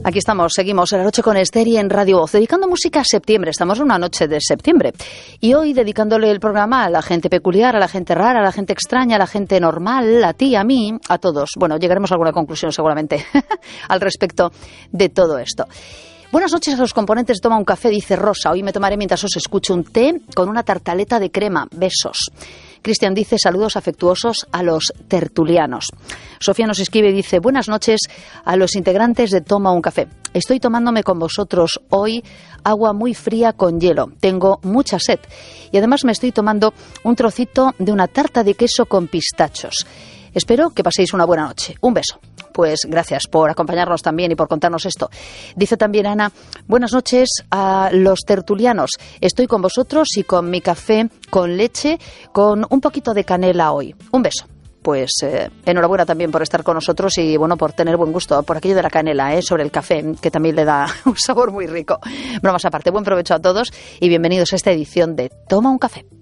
Aquí estamos, seguimos en La Noche con Esther y en Radio Voz, dedicando música a septiembre. Estamos en una noche de septiembre. Y hoy dedicándole el programa a la gente peculiar, a la gente rara, a la gente extraña, a la gente normal, a ti, a mí, a todos. Bueno, llegaremos a alguna conclusión seguramente al respecto de todo esto. Buenas noches a los componentes. Toma un café, dice Rosa. Hoy me tomaré mientras os escucho un té con una tartaleta de crema. Besos. Cristian dice saludos afectuosos a los tertulianos. Sofía nos escribe y dice buenas noches a los integrantes de Toma un café. Estoy tomándome con vosotros hoy agua muy fría con hielo. Tengo mucha sed y además me estoy tomando un trocito de una tarta de queso con pistachos. Espero que paséis una buena noche. Un beso. Pues gracias por acompañarnos también y por contarnos esto. Dice también Ana, buenas noches a los tertulianos. Estoy con vosotros y con mi café con leche con un poquito de canela hoy. Un beso. Pues enhorabuena también por estar con nosotros y bueno, por tener buen gusto por aquello de la canela, sobre el café, que también le da un sabor muy rico. Bromas aparte, buen provecho a todos y bienvenidos a esta edición de Toma un café.